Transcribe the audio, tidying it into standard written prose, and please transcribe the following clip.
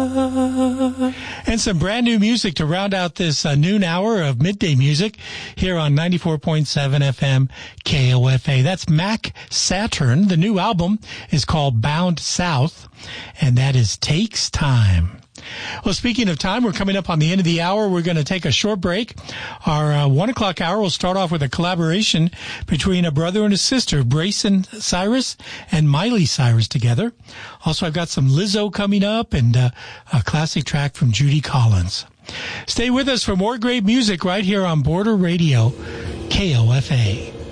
And some brand new music to round out this noon hour of midday music here on 94.7 FM KOFA. That's Mac Saturn. The new album is called Bound South, and that is Takes Time. Well, speaking of time, we're coming up on the end of the hour. We're going to take a short break. Our 1 o'clock hour will start off with a collaboration between a brother and a sister, Brayson Cyrus and Miley Cyrus together. Also, I've got some Lizzo coming up and a classic track from Judy Collins. Stay with us for more great music right here on Border Radio, KOFA.